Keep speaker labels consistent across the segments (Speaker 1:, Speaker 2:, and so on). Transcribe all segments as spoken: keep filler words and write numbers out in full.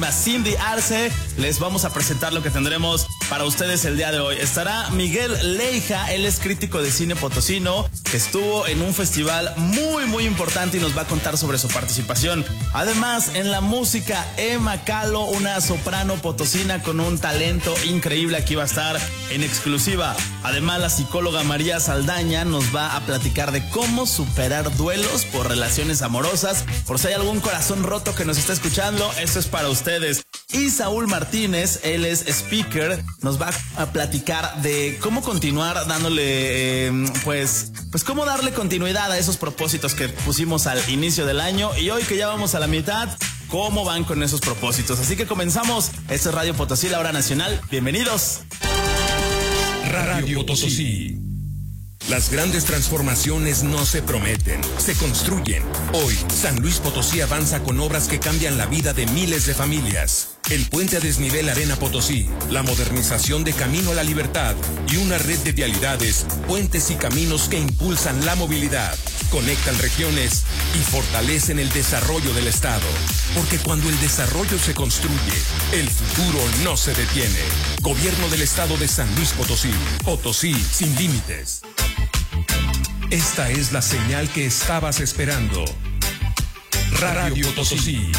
Speaker 1: Cindy Arce, les vamos a presentar lo que tendremos para ustedes el día de hoy. Estará Miguel Leija, él es crítico de cine potosino, que estuvo en un festival muy muy importante y nos va a contar sobre su participación. Además, en la música, Emma Calo, una soprano potosina con un talento increíble, aquí va a estar en exclusiva. Además, la psicóloga María Saldaña nos va a platicar de cómo superar duelos por relaciones amorosas. Por si hay algún corazón roto que nos está escuchando, esto es para ustedes. Y Saúl Martínez, él es speaker, nos va a platicar de cómo continuar dándole, eh, pues, pues cómo darle continuidad a esos propósitos que pusimos al inicio del año. Y hoy que ya vamos a la mitad, cómo van con esos propósitos. Así que comenzamos. Esto es Radio Potosí, la hora nacional. Bienvenidos.
Speaker 2: Radio Potosí. Las grandes transformaciones no se prometen, se construyen. Hoy, San Luis Potosí avanza con obras que cambian la vida de miles de familias. El puente a desnivel Arena Potosí, la modernización de Camino a la Libertad y una red de vialidades, puentes y caminos que impulsan la movilidad, conectan regiones y fortalecen el desarrollo del Estado. Porque cuando el desarrollo se construye, el futuro no se detiene. Gobierno del Estado de San Luis Potosí. Potosí sin límites. Esta es la señal que estabas esperando. Radio Potosí.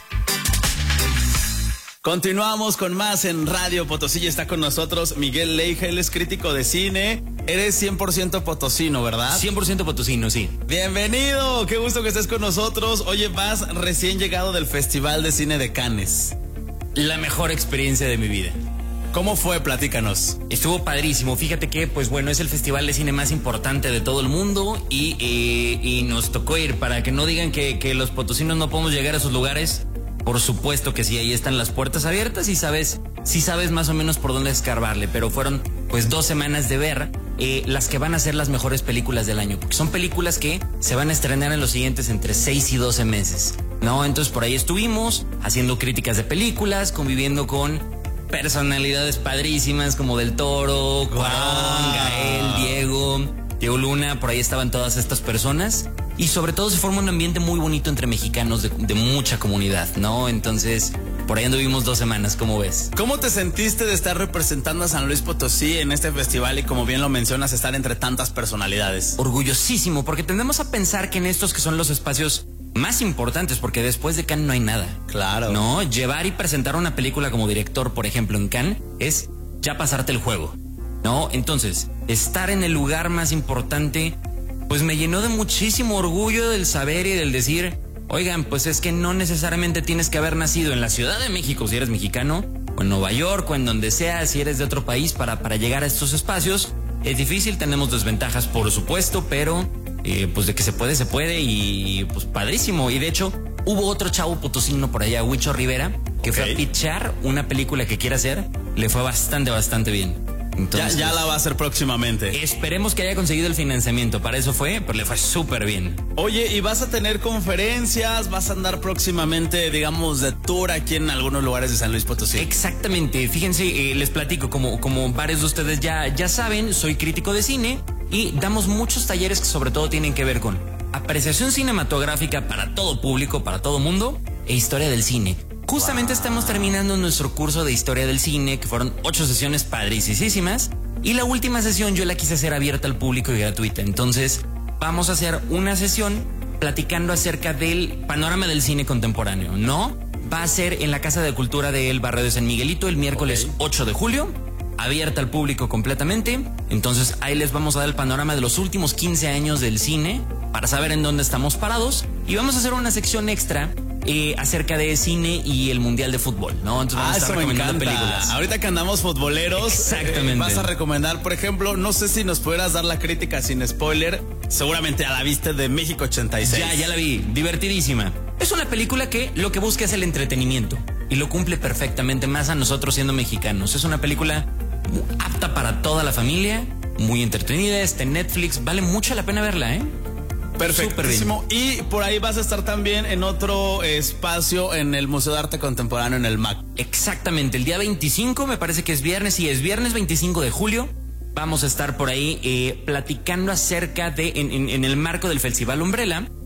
Speaker 1: Continuamos con más en Radio Potosí y está con nosotros Miguel Leija, él es crítico de cine. Eres cien por ciento potosino, ¿verdad?
Speaker 3: cien por ciento potosino, sí.
Speaker 1: Bienvenido, qué gusto que estés con nosotros. Oye, vas recién llegado del Festival de Cine de Cannes.
Speaker 3: La mejor experiencia de mi vida.
Speaker 1: ¿Cómo fue? Platícanos.
Speaker 3: Estuvo padrísimo. Fíjate que, pues bueno, es el festival de cine más importante de todo el mundo y, eh, y nos tocó ir. Para que no digan que, que los potosinos no podemos llegar a esos lugares, por supuesto que sí, ahí están las puertas abiertas y sabes, sí sabes más o menos por dónde escarbarle. Pero fueron pues dos semanas de ver eh, las que van a ser las mejores películas del año. Porque son películas que se van a estrenar en los siguientes entre seis y doce meses, ¿no? Entonces por ahí estuvimos haciendo críticas de películas, conviviendo con personalidades padrísimas como Del Toro, Cuarón, wow. Gael, Diego, Diego Luna, por ahí estaban todas estas personas. Y sobre todo se forma un ambiente muy bonito entre mexicanos de, de mucha comunidad, ¿no? Entonces, por ahí anduvimos dos semanas, ¿cómo ves?
Speaker 1: ¿Cómo te sentiste de estar representando a San Luis Potosí en este festival y, como bien lo mencionas, estar entre tantas personalidades?
Speaker 3: Orgullosísimo, porque tendemos a pensar que en estos que son los espacios más importantes, porque después de Cannes no hay nada.
Speaker 1: Claro.
Speaker 3: No, llevar y presentar una película como director, por ejemplo, en Cannes, es ya pasarte el juego, ¿no? Entonces, estar en el lugar más importante, pues me llenó de muchísimo orgullo del saber y del decir, oigan, pues es que no necesariamente tienes que haber nacido en la Ciudad de México si eres mexicano, o en Nueva York, o en donde sea, si eres de otro país, para, para llegar a estos espacios. Es difícil, tenemos desventajas, por supuesto, pero eh, pues de que se puede, se puede, y pues padrísimo. Y de hecho, hubo otro chavo potosino por allá, Huicho Rivera, que okay. fue a pitchar una película que quiere hacer, le fue bastante, bastante bien. Entonces,
Speaker 1: ya, ya la va a hacer próximamente.
Speaker 3: Esperemos que haya conseguido el financiamiento. Para eso fue, pero le fue súper bien.
Speaker 1: Oye, ¿y vas a tener conferencias? ¿Vas a andar próximamente, digamos, de tour aquí en algunos lugares de San Luis Potosí?
Speaker 3: Exactamente. Fíjense, eh, les platico, como, como varios de ustedes ya, ya saben, soy crítico de cine y damos muchos talleres que sobre todo tienen que ver con apreciación cinematográfica para todo público, para todo mundo, e historia del cine. Justamente wow. estamos terminando nuestro curso de historia del cine, que fueron ocho sesiones padricísimas. Y la última sesión yo la quise hacer abierta al público y gratuita. Entonces vamos a hacer una sesión platicando acerca del panorama del cine contemporáneo, ¿no? Va a ser en la Casa de Cultura del Barrio de San Miguelito el miércoles okay. ocho de julio. Abierta al público completamente. Entonces ahí les vamos a dar el panorama de los últimos quince años del cine para saber en dónde estamos parados. Y vamos a hacer una sección extra Eh, acerca de cine y el Mundial de Fútbol, ¿no? Entonces vamos
Speaker 1: ah,
Speaker 3: a estar recomendando películas.
Speaker 1: Ahorita que andamos futboleros,
Speaker 3: exactamente.
Speaker 1: Eh, vas a recomendar, por ejemplo, no sé si nos pudieras dar la crítica sin spoiler, seguramente a la vista de México ochenta y seis.
Speaker 3: Ya, ya la vi, divertidísima. Es una película que lo que busca es el entretenimiento y lo cumple perfectamente, más a nosotros siendo mexicanos. Es una película apta para toda la familia, muy entretenida, está en Netflix, vale mucho la pena verla, ¿eh?
Speaker 1: Perfectísimo. Y por ahí vas a estar también en otro espacio en el Museo de Arte Contemporáneo en el M A C.
Speaker 3: Exactamente, el día veinticinco, me parece que es viernes, y es viernes veinticinco de julio. Vamos a estar por ahí eh, platicando acerca de, en, en, en el marco del Festival Umbrella,